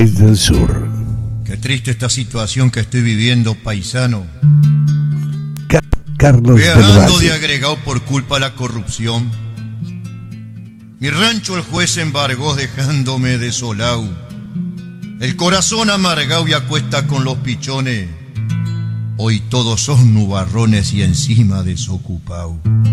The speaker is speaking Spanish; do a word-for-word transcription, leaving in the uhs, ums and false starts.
País del Sur. Qué triste esta situación que estoy viviendo, paisano. Ca Carlos del Viajando Valle. de agregado por culpa de la corrupción. Mi rancho el juez embargó dejándome desolado. El corazón amargado y acuesta con los pichones. Hoy todos son nubarrones y encima desocupado.